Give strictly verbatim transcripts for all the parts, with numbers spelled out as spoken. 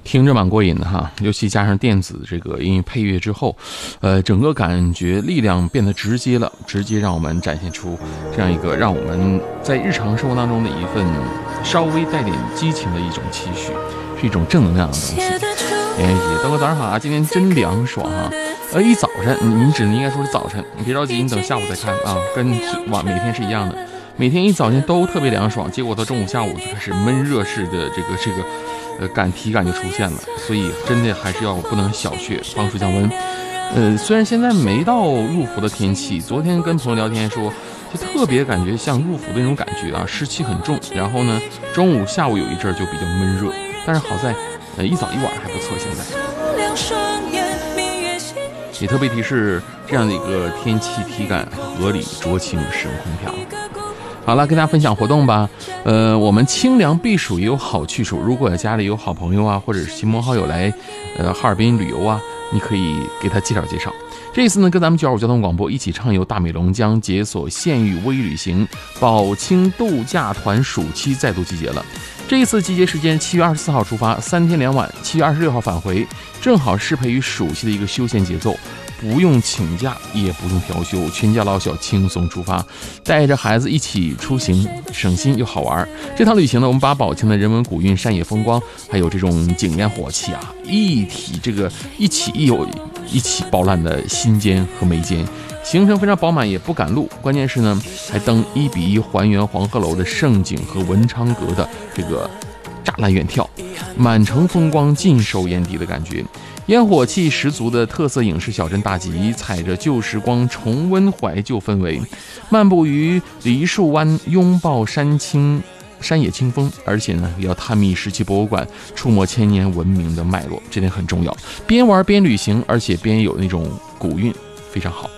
听着蛮过瘾的哈，尤其加上电子这个音乐配乐之后，呃，整个感觉力量变得直接了，直接让我们展现出这样一个让我们在日常生活当中的一份稍微带点激情的一种期许，是一种正能量的东西。哎，豆哥早上好啊，今天真凉爽啊！呃，一早晨，你只能应该说是早晨，你别着急，你等下午再看啊，跟晚每天是一样的。每天一早晨都特别凉爽，结果到中午下午就开始闷热式的这个这个呃感体感就出现了，所以真的还是要不能小觑，防暑降温。呃，虽然现在没到入伏的天气，昨天跟朋友聊天说，就特别感觉像入伏的那种感觉啊，湿气很重。然后呢，中午下午有一阵就比较闷热，但是好在呃一早一晚还不错。现在也特别提示这样的一个天气体感合理，酌情使用空调。好了，跟大家分享活动吧。呃，我们清凉避暑也有好去处。如果家里有好朋友啊，或者是亲朋好友来，呃，哈尔滨旅游啊，你可以给他介绍介绍。这一次呢，跟咱们九二五交通广播一起畅游大美龙江，解锁县域微旅行，宝清度假团暑期再度集结了。这一次集结时间七月二十四号出发，三天两晚，七月二十六号返回，正好适配于暑期的一个休闲节奏。不用请假，也不用调休，全家老小轻松出发，带着孩子一起出行，省心又好玩。这趟旅行呢，我们把宝清的人文古韵、山野风光，还有这种景烟火气啊，一体这个一起一有一起饱览的心间和眉间。行程非常饱满，也不赶路，关键是呢，还登一比一还原黄鹤楼的盛景和文昌阁的这个栅栏远眺，满城风光尽收眼底的感觉。烟火气十足的特色影视小镇大集，踩着旧时光重温怀旧氛围，漫步于梨树湾，拥抱山清山野清风，而且呢也要探秘石器博物馆，触摸千年文明的脉络，这点很重要。边玩边旅行，而且边有那种古韵，非常好。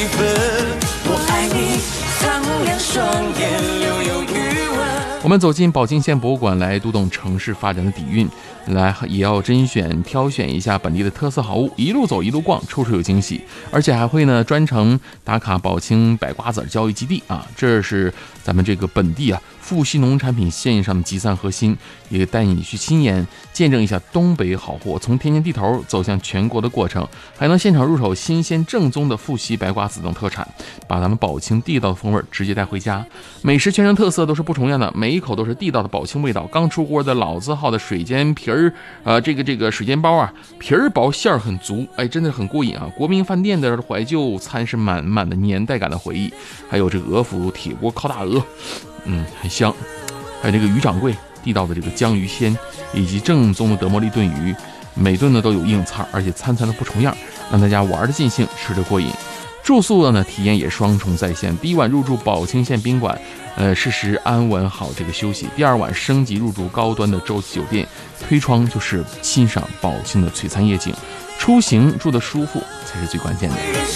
我们走进宝清县博物馆，来读懂城市发展的底蕴，来也要甄选挑选一下本地的特色好物，一路走一路逛，处处有惊喜。而且还会呢专程打卡宝清百瓜子交易基地啊，这是咱们这个本地啊富硒农产品线上的集散核心，也带你去亲眼见证一下东北好货从天津地头走向全国的过程，还能现场入手新鲜正宗的富硒白瓜子等特产，把咱们宝清地道的风味直接带回家。美食全程特色都是不重样的，每一口都是地道的宝清味道，刚出锅的老字号的水煎皮儿，呃，这个这个水煎包啊，皮儿薄馅儿很足，哎，真的很过瘾啊！国民饭店的怀旧餐是满满的年代感的回忆，还有这个鹅府铁锅烤大鹅，嗯，很香，还有这个鱼掌柜地道的这个江鱼鲜，以及正宗的德摩利炖鱼，每顿呢都有硬菜，而且餐餐都不重样，让大家玩的尽兴，吃着过瘾。住宿的呢体验也双重在线，第一晚入住宝清县宾馆，呃，适时安稳好这个休息。第二晚升级入住高端的洲际酒店，推窗就是欣赏宝清的璀璨夜景。出行住得舒服才是最关键的。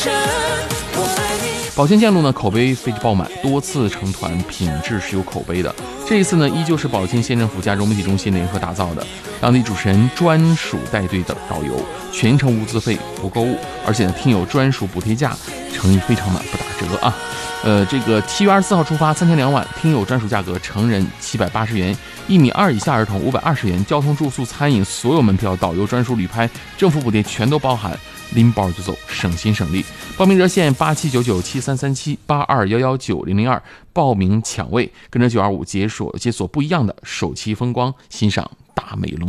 宝清线路呢口碑非常爆满，多次成团，品质是有口碑的。这一次呢依旧是宝清县政府加融媒体中心联合打造的，当地主持人专属带队的导游，全程无自费不购物，而且呢听友专属补贴价，诚意非常满，不打折啊。呃，这个七月二十四号出发，三天两晚，听友专属价格，成人七百八十元，一米二以下儿童五百二十元，交通住宿餐饮所有门票、导游专属旅拍、政府补贴全都包含，拎包就走，省心省力。报名热线八七九九七三三七八二幺幺九零零二，报名抢位，跟着九二五解锁解锁不一样的首期风光，欣赏大美龙。